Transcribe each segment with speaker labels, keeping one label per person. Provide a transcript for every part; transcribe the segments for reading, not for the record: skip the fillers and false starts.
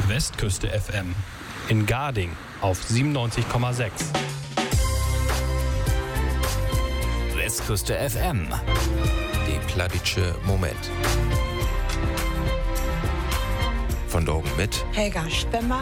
Speaker 1: Westküste FM. In Garding auf 97,6.
Speaker 2: Westküste FM. Die Pladitsche Moment. Von Dorgen mit
Speaker 3: Helga Spemmer.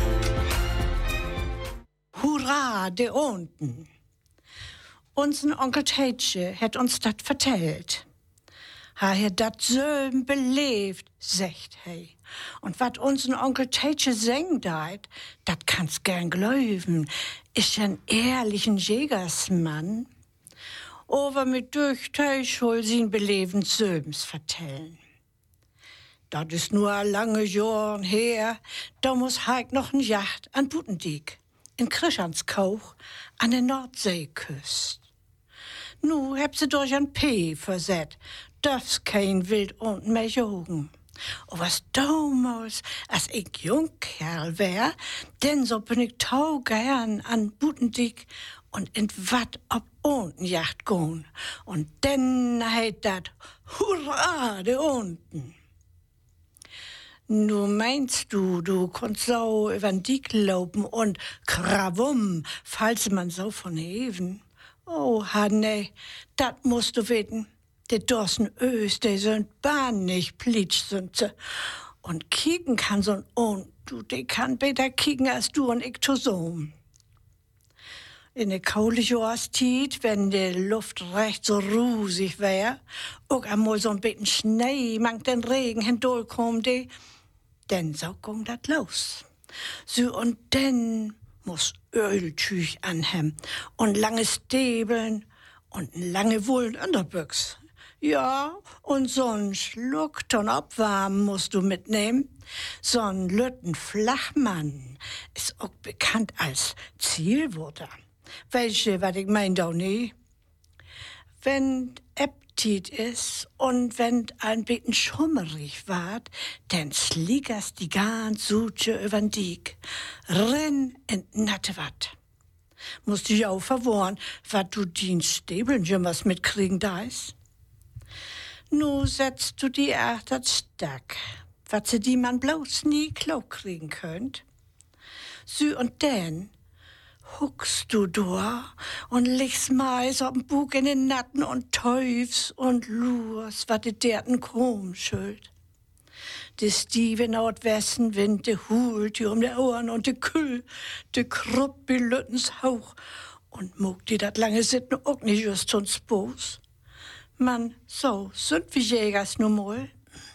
Speaker 3: Hurra, de unten. Unser Onkel Teitje hat uns dat vertellt. Er hat dat so belebt, sagt he. Und wat unser Onkel Teitje sengt hat, dat kannst gern glauben, ist ein ehrlichen Jägersmann. Over mit durch Teichhol sin Beleben Söms vertellen. Dat ist nur a lange Jahren her, da muss Heik noch n Jacht an Butendiek, in Krischanskauch, an der Nordseeküst. Nu heb sie durch ein P verset, darf's kein Wild und mehr jogen. O was damals, als ich Jungkerl wär, denn so bin ich tau gern an Butendiek und in wat ob unten Jacht gehen. Und denn heit dat Hurra, de unten. Nu meinst du konntest so über den Diek laufen und krawum, falls man so von Heven. Oh, nee, dat musst du wissen. Die Dorsen Ös, die sind bahn nicht plitsch sind sie. Und kicken kann so ein die kann besser kicken als du und ich zusammen. In der kaule Jahreszeit, wenn die Luft recht so rusig wär, auch einmal so ein bisschen Schnee, mang den Regen hindurchkommt, denn so ging dat los. So und dann muss Öltüch anhemmen und lange Stäbeln und lange Wolln Unterbüchs. Ja, und so'n Schluck ton Obwarm musst du mitnehmen. So'n Lütten Flachmann ist auch bekannt als Zielwurter. Welche, was ich mein doch nie? Wenn Appetit ist und wenn ein bisschen schummerig ward, dann sliegers die ganz Suche übern Diek. Renn in natte Watt. Musst dich auch verworren, wat du din Stäbeln jümmers mitkriegen da ist. Nu setzt du die Achtet stack, wat sie die man bloß nie klau kriegen könnt. Sü und denn huckst du da und legst Mais auf'n Bug in den Natten und teufst und lurst, wat de derten krumm schuld. De stive Nordwestenwind, de hult die um de Ohren und de Kühl, de krupp wie Lüttens Hauch und muck die dat lange Sitten auch nicht just uns Boos. Man, so sind wir Jägers nun mal.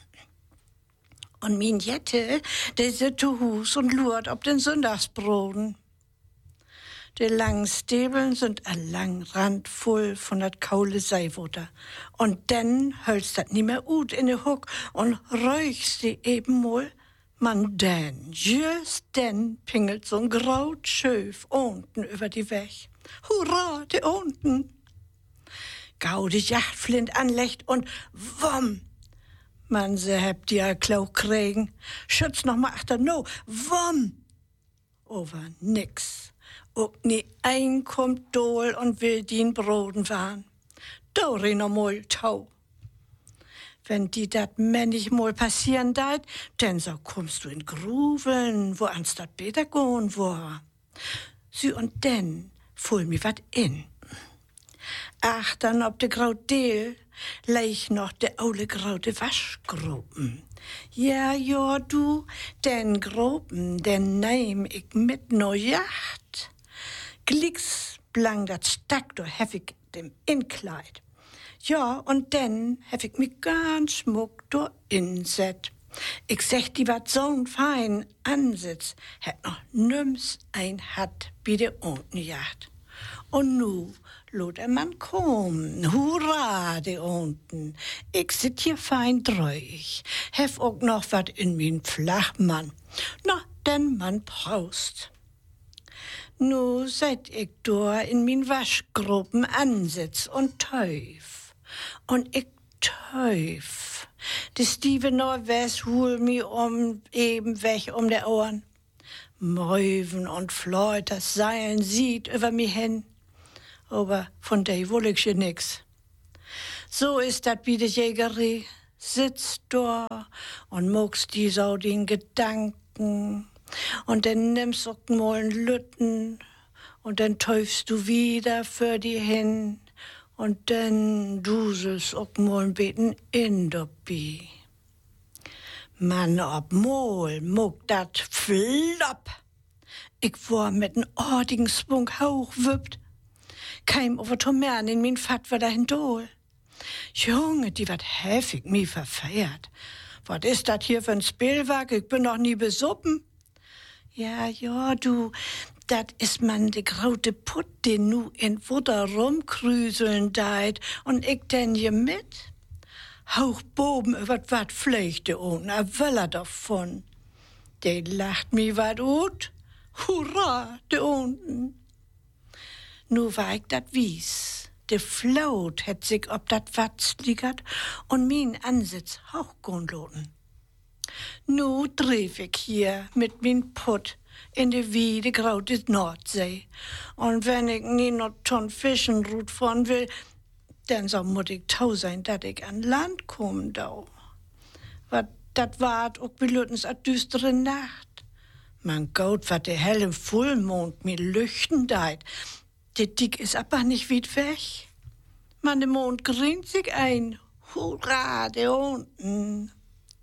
Speaker 3: Und min Jette, der sit zu Hus und lurt ob den Sonntagsbroden. Die langen Stäbeln sind a lang Rand voll von dat kaule Seiwutter. Und dann hölst dat nie mehr ut in de Huck und räuchst die eben mal. Man denn, just denn pingelt so'n graut Schöf unten über die Weg. Hurra, de unten! Gau die Jachtflint anlecht und wumm! Man, se hebt die a Klau kriegen. Schütz noch mal achter no, wumm! Over nix. Auch nie ein kommt dohl und will dien Broden fahren. Dori no mal tau. Wenn die dat männig mal passieren dat, denn so kommst du in Gruveln, wo ans dat beter gehen war. Sie und denn fuhl mi wat in. Ach, dann ob de Graudeel, leich noch de aule graute Waschgruppen. Ja, du, den Gruppen, den nehm ich mit no Jacht. Glicks blang dat Stack, do hef ich dem Inkleid. Ja, und dann hef ich mich ganz schmuck do inset. Ich sech die wat so'n fein ansitz, hätt noch nüms ein hat bi de unten Jacht. Und nu lot der Mann kommen, hurra, de unten. Ich sit hier fein dreuch, hef auch noch wat in min Flachmann. Na, denn man braust. Nu seit ich da in min Waschgruppen ansitz und teuf. Und ich teuf. Die Steve Norwest hol mi eben weg um de Ohren. Möwen und Fleut, das Seilen sieht über mi hin. Aber von der will ich ja nix. So ist dat wie de Jägerie. Sitzt da und muckst die so den Gedanken Socken. Und dann nimmst du auch mal einen Lütten. Und dann täufst du wieder für die hin. Und dann duselst auch mal ein bisschen in dabei. Man, ob mal muck dat flop. Ich war mit n ordigen Sprung hochwüppt. Keim over Tomern in min Fat war dahin dol. Junge, die wat heftig mi verfeiert. Was ist dat hier für ein Spielwerk? Ich bin noch nie besuppen. Ja, du, dat is man de graute Putt, den nu in Futter rumkrüseln deit. Und ich denn je mit? Hauch boben über wat Flechte und a Wöller davon. De lacht mi wat ut. Hurra, de unten. Nu war ich dat wies. De Flaut het sich ob dat Watz liegert und min Ansitz hochgundloten. Nu trief ich hier mit min Putt in de wiede graute Nordsee. Und wenn ich nie noch ton Fischenrut fahren will, dann so muss ich tau sein, dat ich an Land komm da. Wat dat wart auch belütens a düstere Nacht. Man Gott, wat de helle Fullmond mi lüchten deit. De Dick is aber nicht weit weg. Man, de Mond grint sich ein. Hurra, de unten.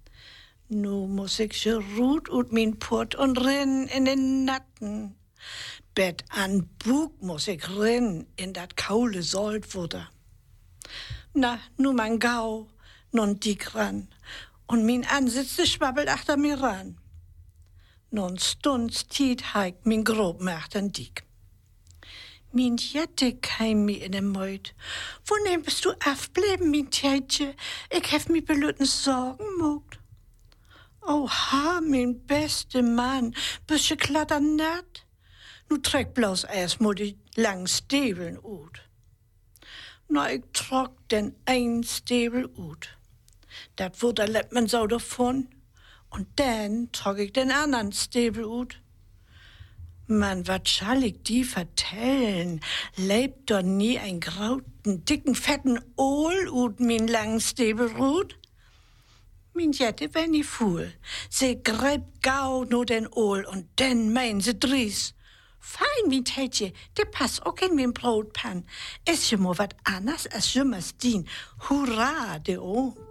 Speaker 3: Nu muss ich schon ruht ut min Pott und rennen in den Natten. Bett an Bug muss ich rennen in dat kaule Soldfutter. Na, nu mein Gau, nun dick ran. Und min Ansitz, de schwabbelt achter mir ran. Nun stunds tiet heik min grob machten dick. Min Jette keim mi in den Meut. Wo nehmst du afbleiben, min Tätje? Ich hef mi belütten Sorgen mogt. Oha, min beste Mann, bist je klatternat? Nu treck bloß erstmal die langen Stäbeln ut. Na, ich trock den ein Stäbel ut. Dat Futter lädt man so davon. Und dann trug ich den anderen Stäbel ut. Man, wat schall ich die vertellen? Lebt doch nie ein grauten, dicken, fetten Ohl ut min langen Stäbelrut? Min Jette wär nie fuhl. Sie gräb gau no den Ohl und dann mein sie dries. Fein, min Tätje, de pass auch in min Brotpan. Ist ja mo wat anders als jümmers dien. Hurra, de Ohm.